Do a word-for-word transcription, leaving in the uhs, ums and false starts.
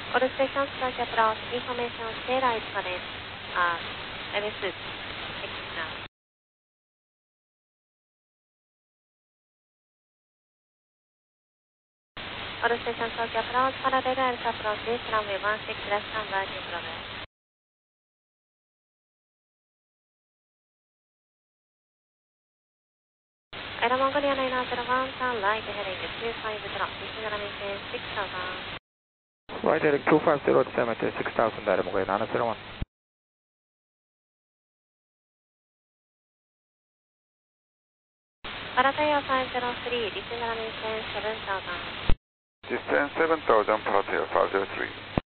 All stations start to approach. Information stay right for it. Uh, M S exit now. All stations start to approach. Parallel lines approach. This runway one six left standby to progress. Air Mongolia nine zero one, turn right heading two five zero, descend maintain six thousand. Right heading two five zero, descend maintain six thousand, Air Mongolia nine zero one. Paratair five zero three, descend maintain seven thousand. Descend seven thousand, Paratair five zero three.